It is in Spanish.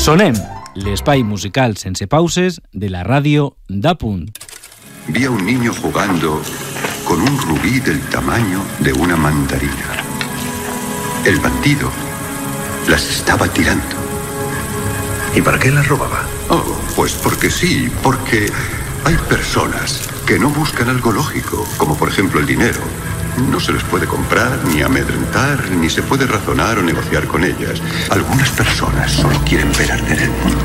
Sonem, l'espai musical sense pauses de la ràdio d'A Punt. Vi a un niño jugando con un rubí del tamaño de una mandarina. El bandido las estaba tirando. ¿Y para qué las robaba? Oh, pues porque sí, porque hay personas que no buscan algo lógico, como por ejemplo el dinero. No se les puede comprar, ni amedrentar, ni se puede razonar o negociar con ellas. Algunas personas solo quieren ver arder el mundo.